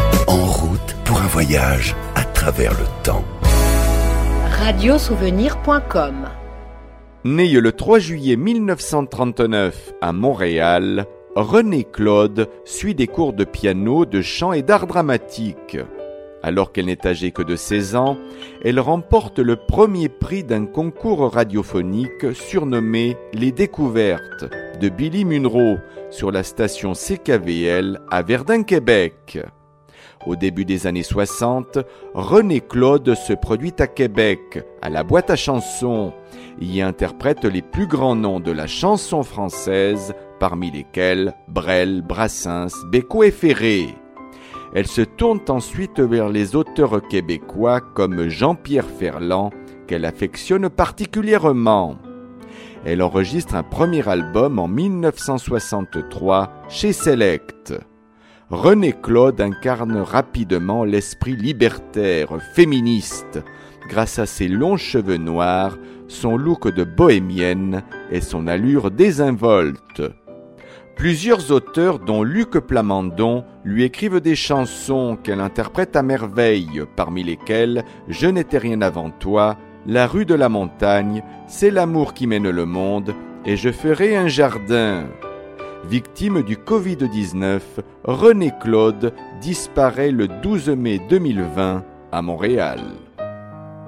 En route pour un voyage à travers le temps. Radiosouvenir.com. Né le 3 juillet 1939 à Montréal, Renée Claude suit des cours de piano, de chant et d'art dramatique. Alors qu'elle n'est âgée que de 16 ans, elle remporte le premier prix d'un concours radiophonique surnommé Les Découvertes de Billy Munro sur la station CKVL à Verdun, Québec. Au début des années 60, Renée Claude se produit à Québec, à la boîte à chansons, et y interprète les plus grands noms de la chanson française, parmi lesquels Brel, Brassens, Bécaud et Ferré. Elle se tourne ensuite vers les auteurs québécois comme Jean-Pierre Ferland, qu'elle affectionne particulièrement. Elle enregistre un premier album en 1963 chez Select. Renée Claude incarne rapidement l'esprit libertaire, féministe, grâce à ses longs cheveux noirs, son look de bohémienne et son allure désinvolte. Plusieurs auteurs, dont Luc Plamondon, lui écrivent des chansons qu'elle interprète à merveille, parmi lesquelles « Je n'étais rien avant toi »,« La rue de la montagne »,« C'est l'amour qui mène le monde » et « Je ferai un jardin ». Victime du Covid-19, Renée Claude disparaît le 12 mai 2020 à Montréal.